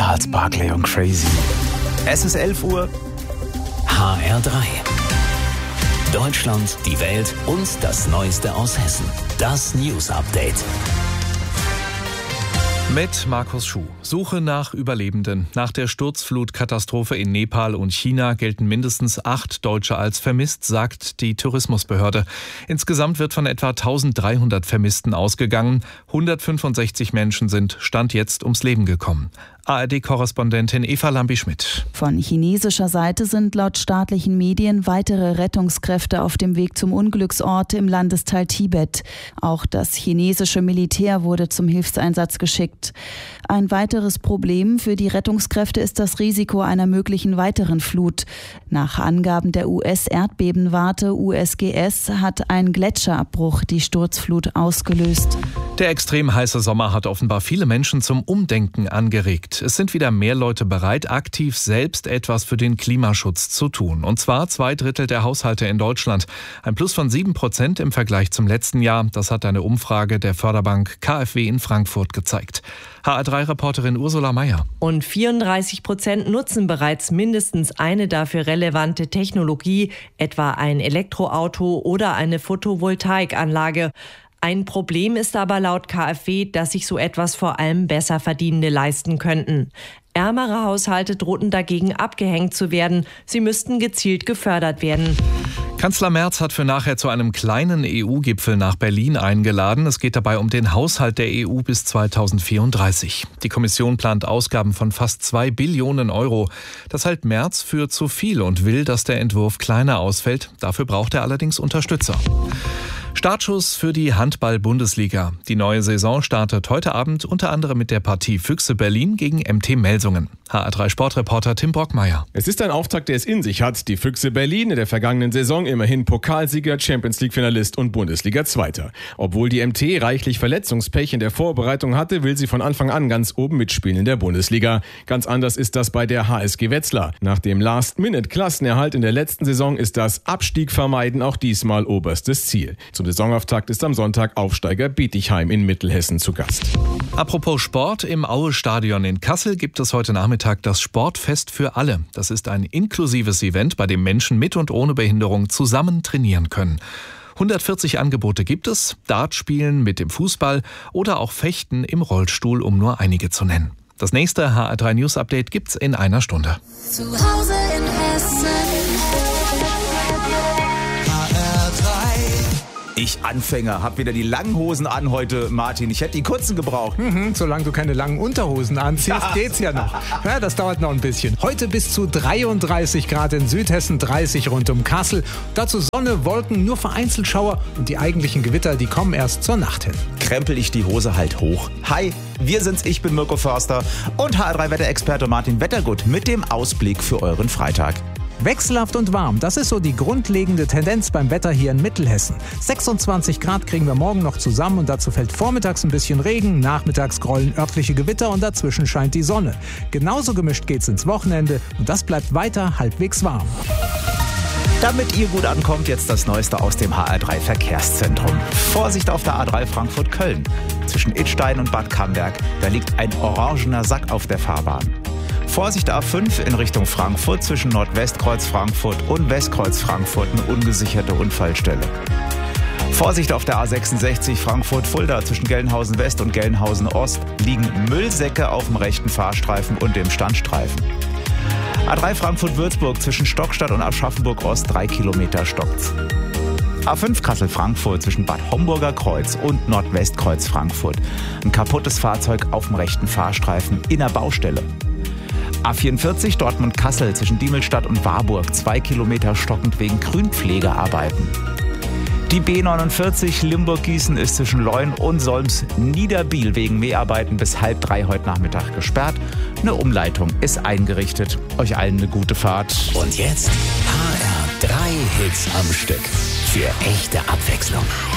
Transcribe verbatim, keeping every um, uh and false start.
Charles Barkley und Crazy. Es ist elf Uhr. H R drei. Deutschland, die Welt und das Neueste aus Hessen. Das News Update. Mit Markus Schuh. Suche nach Überlebenden. Nach der Sturzflutkatastrophe in Nepal und China gelten mindestens acht Deutsche als vermisst, sagt die Tourismusbehörde. Insgesamt wird von etwa eintausenddreihundert Vermissten ausgegangen. hundertfünfundsechzig Menschen sind Stand jetzt ums Leben gekommen. A R D-Korrespondentin Eva Lambi-Schmidt. Von chinesischer Seite sind laut staatlichen Medien weitere Rettungskräfte auf dem Weg zum Unglücksort im Landesteil Tibet. Auch das chinesische Militär wurde zum Hilfseinsatz geschickt. Ein weiteres Problem für die Rettungskräfte ist das Risiko einer möglichen weiteren Flut. Nach Angaben der U S-Erdbebenwarte U S G S hat ein Gletscherabbruch die Sturzflut ausgelöst. Der extrem heiße Sommer hat offenbar viele Menschen zum Umdenken angeregt. Es sind wieder mehr Leute bereit, aktiv selbst etwas für den Klimaschutz zu tun. Und zwar zwei Drittel der Haushalte in Deutschland. Ein Plus von sieben Prozent im Vergleich zum letzten Jahr. Das hat eine Umfrage der Förderbank K f W in Frankfurt gezeigt. H R drei-Reporterin Ursula Meier. Und vierunddreißig Prozent nutzen bereits mindestens eine dafür relevante Technologie, etwa ein Elektroauto oder eine Photovoltaikanlage. Ein Problem ist aber laut K f W, dass sich so etwas vor allem Besserverdienende leisten könnten. Ärmere Haushalte drohten dagegen abgehängt zu werden. Sie müssten gezielt gefördert werden. Kanzler Merz hat für nachher zu einem kleinen E U-Gipfel nach Berlin eingeladen. Es geht dabei um den Haushalt der E U bis zweitausendvierunddreißig. Die Kommission plant Ausgaben von fast zwei Billionen Euro. Das hält Merz für zu viel und will, dass der Entwurf kleiner ausfällt. Dafür braucht er allerdings Unterstützer. Startschuss für die Handball-Bundesliga. Die neue Saison startet heute Abend unter anderem mit der Partie Füchse Berlin gegen M T Melsungen. H R drei-Sportreporter Tim Brockmeier. Es ist ein Auftakt, der es in sich hat. Die Füchse Berlin in der vergangenen Saison immerhin Pokalsieger, Champions-League-Finalist und Bundesliga-Zweiter. Obwohl die M T reichlich Verletzungspech in der Vorbereitung hatte, will sie von Anfang an ganz oben mitspielen in der Bundesliga. Ganz anders ist das bei der H S G Wetzlar. Nach dem Last-Minute-Klassenerhalt in der letzten Saison ist das Abstieg vermeiden auch diesmal oberstes Ziel. Zum Saisonauftakt ist am Sonntag Aufsteiger Bietigheim in Mittelhessen zu Gast. Apropos Sport, im Aue-Stadion in Kassel gibt es heute Nachmittag das Sportfest für alle. Das ist ein inklusives Event, bei dem Menschen mit und ohne Behinderung zusammen trainieren können. hundertvierzig Angebote gibt es, Dartspielen mit dem Fußball oder auch Fechten im Rollstuhl, um nur einige zu nennen. Das nächste H R drei News Update gibt's in einer Stunde. Zu Hause in Hessen. Ich Anfänger, hab wieder die langen Hosen an heute, Martin. Ich hätte die kurzen gebraucht. Mhm, solange du keine langen Unterhosen anziehst, geht's ja noch. Ja, das dauert noch ein bisschen. Heute bis zu dreiunddreißig Grad in Südhessen, dreißig rund um Kassel. Dazu Sonne, Wolken, nur vereinzelt Schauer und die eigentlichen Gewitter, die kommen erst zur Nacht hin. Krempel ich die Hose halt hoch. Hi, wir sind's, ich bin Mirko Förster und H R drei-Wetterexperte Martin Wettergut mit dem Ausblick für euren Freitag. Wechselhaft und warm, das ist so die grundlegende Tendenz beim Wetter hier in Mittelhessen. sechsundzwanzig Grad kriegen wir morgen noch zusammen und dazu fällt vormittags ein bisschen Regen, nachmittags grollen örtliche Gewitter und dazwischen scheint die Sonne. Genauso gemischt geht's ins Wochenende und das bleibt weiter halbwegs warm. Damit ihr gut ankommt, jetzt das Neueste aus dem H R drei Verkehrszentrum. Vorsicht auf der A drei Frankfurt-Köln. Zwischen Idstein und Bad Camberg, da liegt ein orangener Sack auf der Fahrbahn. Vorsicht A fünf in Richtung Frankfurt, zwischen Nordwestkreuz Frankfurt und Westkreuz Frankfurt eine ungesicherte Unfallstelle. Vorsicht auf der A sechsundsechzig Frankfurt-Fulda, zwischen Gelnhausen West und Gelnhausen Ost liegen Müllsäcke auf dem rechten Fahrstreifen und dem Standstreifen. A drei Frankfurt-Würzburg, zwischen Stockstadt und Aschaffenburg Ost, drei Kilometer stockt's. A fünf Kassel-Frankfurt, zwischen Bad Homburger Kreuz und Nordwestkreuz Frankfurt. Ein kaputtes Fahrzeug auf dem rechten Fahrstreifen in der Baustelle. A vierundvierzig Dortmund-Kassel, zwischen Diemelstadt und Warburg, zwei Kilometer stockend wegen Grünpflegearbeiten. Die B neunundvierzig Limburg-Gießen ist zwischen Leun und Solms-Niederbiel wegen Mäharbeiten bis halb drei heute Nachmittag gesperrt. Eine Umleitung ist eingerichtet. Euch allen eine gute Fahrt. Und jetzt H R drei Hits am Stück. Für echte Abwechslung.